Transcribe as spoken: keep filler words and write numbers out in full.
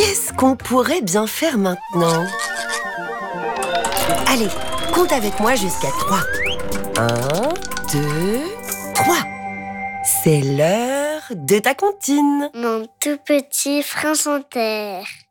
Qu'est-ce qu'on pourrait bien faire maintenant? Allez, compte avec moi jusqu'à trois. Un, deux, trois. C'est l'heure de ta comptine. Mon tout petit prince en terre.